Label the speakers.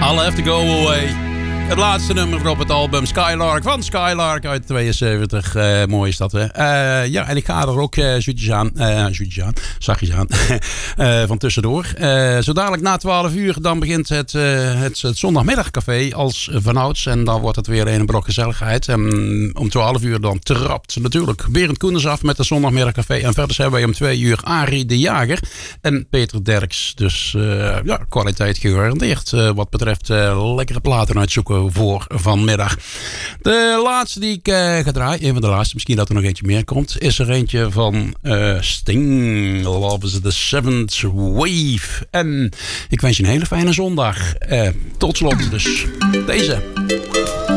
Speaker 1: I'll have to go away. Het laatste nummer op het album Skylark van Skylark uit 72. Mooi is dat, hè? Ja, en ik ga er ook zachtjes aan, van tussendoor. Zo dadelijk na 12 uur, dan begint het zondagmiddagcafé als vanouds. En dan wordt het weer een brok gezelligheid. En om 12 uur dan trapt natuurlijk Berend Koenders af met het zondagmiddagcafé. En verder hebben wij om 2 uur Arie de Jager en Peter Derks. Dus ja, kwaliteit gegarandeerd wat betreft lekkere platen uitzoeken voor vanmiddag. De laatste die ik ga draaien, een van de laatste, misschien dat er nog eentje meer komt, is er eentje van Sting. Love is the Seventh Wave. En ik wens je een hele fijne zondag. Tot slot dus deze.